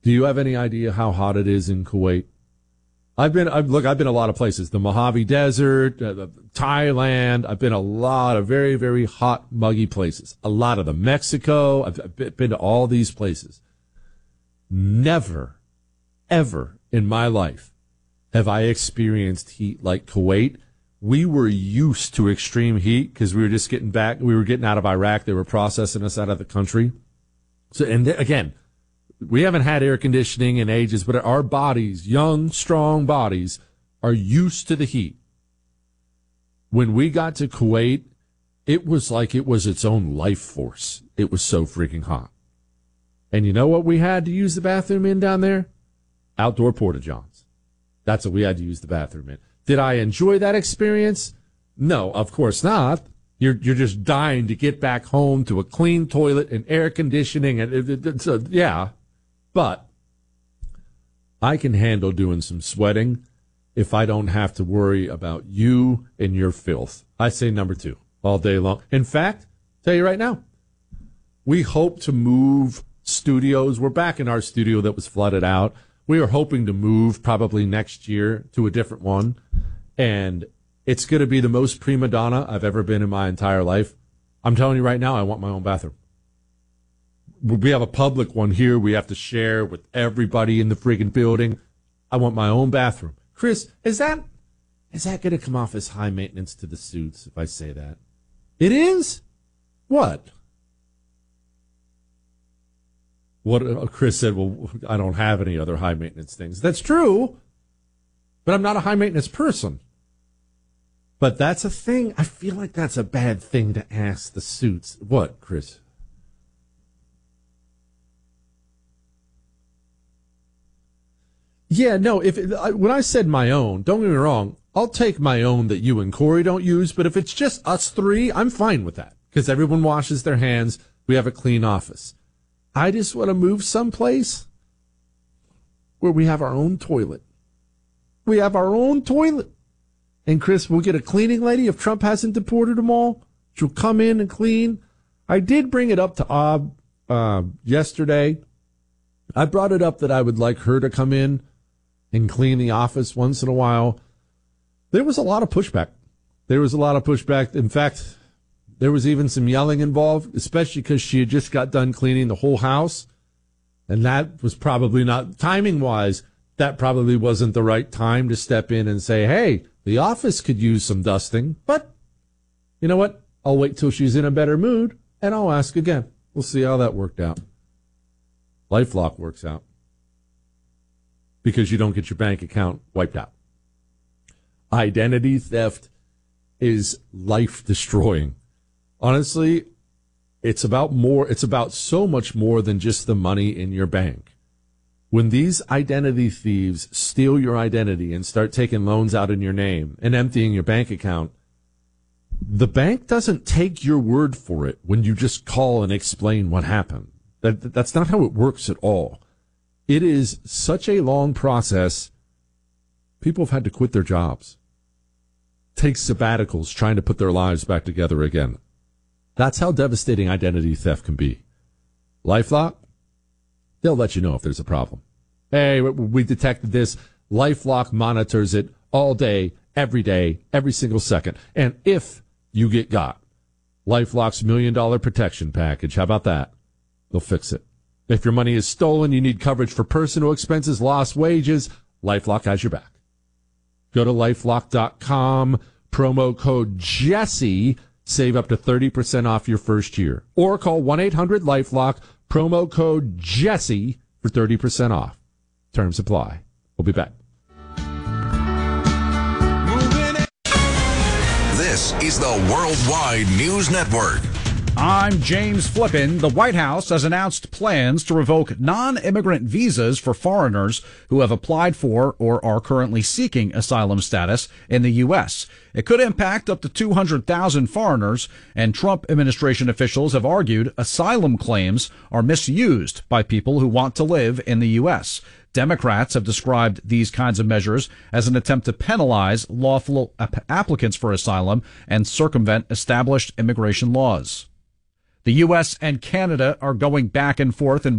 Do you have any idea how hot it is in Kuwait? I've been a lot of places. The Mojave Desert, Thailand. I've been a lot of very, very hot, muggy places. A lot of them. Mexico. I've been to all these places. Never, ever in my life have I experienced heat like Kuwait. We were used to extreme heat because we were just getting back. We were getting out of Iraq. They were processing us out of the country. So, and again, we haven't had air conditioning in ages, but our bodies, young, strong bodies, are used to the heat. When we got to Kuwait, it was like it was its own life force. It was so freaking hot. And you know what we had to use the bathroom in down there? Outdoor porta-johns. That's what we had to use the bathroom in. Did I enjoy that experience? No, of course not. You're just dying to get back home to a clean toilet and air conditioning. And yeah. But I can handle doing some sweating if I don't have to worry about you and your filth. I say number 2 all day long. In fact, tell you right now, we hope to move studios. We're back in our studio that was flooded out. We are hoping to move probably next year to a different one. And it's going to be the most prima donna I've ever been in my entire life. I'm telling you right now, I want my own bathroom. We have a public one here we have to share with everybody in the friggin' building. I want my own bathroom. Chris, is that going to come off as high maintenance to the suits if I say that? It is? What? What Chris said, well, I don't have any other high maintenance things. That's true, but I'm not a high maintenance person. But that's a thing. I feel like that's a bad thing to ask the suits. What, Chris? Yeah, no, when I said my own, don't get me wrong, I'll take my own that you and Corey don't use, but if it's just us 3, I'm fine with that because everyone washes their hands. We have a clean office. I just want to move someplace where we have our own toilet. We have our own toilet. And, Chris, we'll get a cleaning lady if Trump hasn't deported them all. She'll come in and clean. I did bring it up to Ob yesterday. I brought it up that I would like her to come in and clean the office once in a while. There was a lot of pushback. In fact, there was even some yelling involved, especially because she had just got done cleaning the whole house. And that was probably not, timing-wise, that probably wasn't the right time to step in and say, hey, the office could use some dusting. But you know what? I'll wait till she's in a better mood, and I'll ask again. We'll see how that worked out. LifeLock works out because you don't get your bank account wiped out. Identity theft is life-destroying. Honestly, it's about so much more than just the money in your bank. When these identity thieves steal your identity and start taking loans out in your name and emptying your bank account, the bank doesn't take your word for it when you just call and explain what happened. That's not how it works at all. It is such a long process. People have had to quit their jobs, take sabbaticals, trying to put their lives back together again. That's how devastating identity theft can be. LifeLock, they'll let you know if there's a problem. Hey, we detected this. LifeLock monitors it all day, every single second. And if you get got, LifeLock's $1 million protection package, how about that? They'll fix it. If your money is stolen, you need coverage for personal expenses, lost wages, LifeLock has your back. Go to LifeLock.com, promo code Jesse, save up to 30% off your first year. Or call 1-800-LifeLock, promo code Jesse for 30% off. Terms apply. We'll be back. This is the Worldwide News Network. I'm James Flippin. The White House has announced plans to revoke non-immigrant visas for foreigners who have applied for or are currently seeking asylum status in the U.S. It could impact up to 200,000 foreigners, and Trump administration officials have argued asylum claims are misused by people who want to live in the U.S. Democrats have described these kinds of measures as an attempt to penalize lawful applicants for asylum and circumvent established immigration laws. The U.S. and Canada are going back and forth in